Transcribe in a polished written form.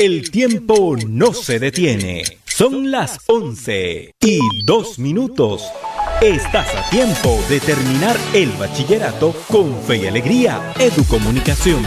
El tiempo no se detiene. Son las 11:02. Estás a tiempo de terminar el bachillerato con fe y alegría. Educomunicación.